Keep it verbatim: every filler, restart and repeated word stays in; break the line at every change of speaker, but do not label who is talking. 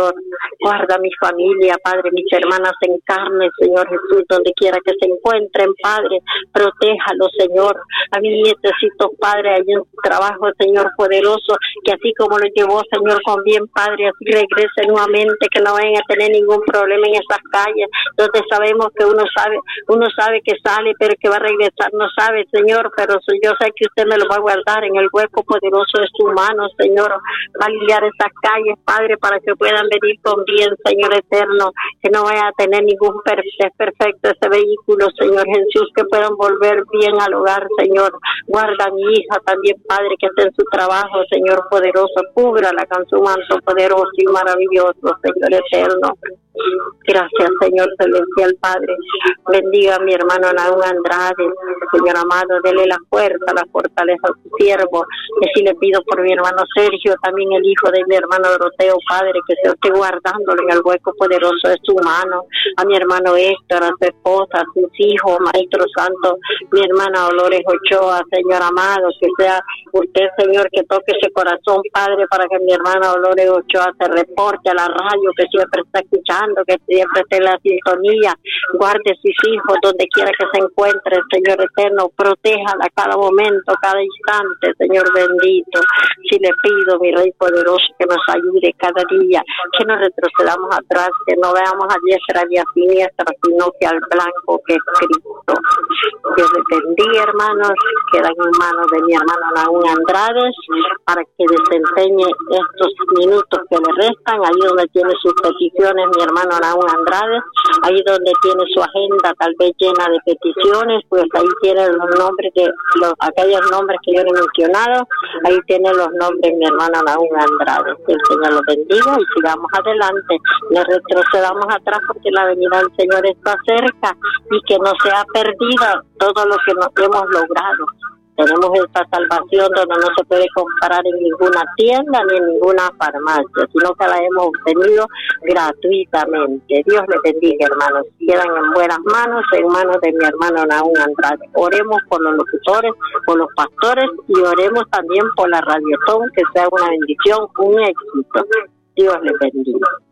Señor. Guarda mi familia, Padre, mis hermanas en carne, Señor Jesús, donde quiera que se encuentren, Padre, protéjalos, Señor. A mis nietecitos, Padre, allí en su trabajo, Señor poderoso, que así como lo llevó, Señor, con bien, Padre, así regrese nuevamente, que no vayan a tener ningún problema en esas calles, donde sabemos que uno sabe, uno sabe que sale, pero que va a regresar, no sabe, Señor, pero yo sé que usted me lo va a guardar en el hueco poderoso de su mano, Señor. Va a limpiar esas calles, Padre, para que puedan venir con bien, Señor eterno, que no vaya a tener ningún perfecto ese vehículo, Señor Jesús, que puedan volver bien al hogar, Señor. Guarda a mi hija también, Padre, que esté en su trabajo, Señor poderoso, cúbrala con su manto poderoso y maravilloso, Señor eterno. Gracias, Señor celestial, Padre. Bendiga a mi hermano Naúm Andrade, Señor amado, dele la fuerza, la fortaleza a su siervo. Y así le pido por mi hermano Sergio, también el hijo de mi hermano Doroteo, Padre, que se esté guardándolo en el hueco poderoso de su mano. A mi hermano Héctor, a su esposa, a sus hijos, Maestro Santo, mi hermana Dolores Ochoa, Señor amado, que sea usted, Señor, que toque ese corazón, Padre, para que mi hermana Dolores Ochoa se reporte a la radio, que siempre está escuchando, que siempre esté en la sintonía. Guarde sus hijos donde quiera que se encuentre, Señor eterno, protéjala a cada momento, cada instante, Señor bendito. Si le pido, mi Rey poderoso, que nos ayude cada día, que no retrocedamos atrás, que no veamos a diestra ni a siniestra, sino que al blanco que es Cristo. Dios le bendiga, hermanos, quedan en manos de mi hermano Naúm Andrade para que desempeñe estos minutos que le restan, ahí donde tiene sus peticiones, mi hermano Naúm Andrade, ahí donde tiene su agenda tal vez llena de peticiones, pues ahí tiene los nombres de los, aquellos nombres que yo le he mencionado, ahí tiene los nombres mi hermano Naúm Andrade. Que el Señor los bendiga y sigamos adelante, no retrocedamos atrás porque la venida del Señor está cerca y que no sea perdida todo lo que nos hemos logrado. Tenemos esta salvación donde no se puede comprar en ninguna tienda ni en ninguna farmacia, sino que la hemos obtenido gratuitamente. Dios les bendiga, hermanos. Quedan en buenas manos, en manos de mi hermano Naúm Andrade. Oremos por los locutores, por los pastores y oremos también por la Radiotón, que sea una bendición, un éxito. Dios les bendiga.